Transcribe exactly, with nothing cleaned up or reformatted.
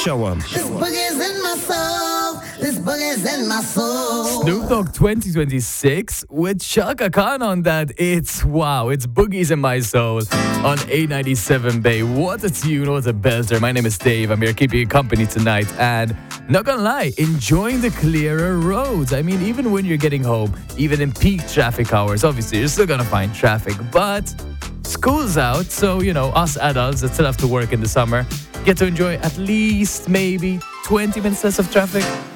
show 'em. This boogie's in my soul. This boogie's in my soul. Snoop Dogg twenty twenty-six with Chaka Khan on that. It's wow, it's Boogies in My Soul on A ninety-seven Bay. What a tune, what a belter. My name is Dave. I'm here keeping you company tonight. And not gonna lie, enjoying the clearer roads. I mean, even when you're getting home, even in peak traffic hours, obviously you're still gonna find traffic, but school's out, so you know, us adults that still have to work in the summer get to enjoy at least maybe twenty minutes less of traffic.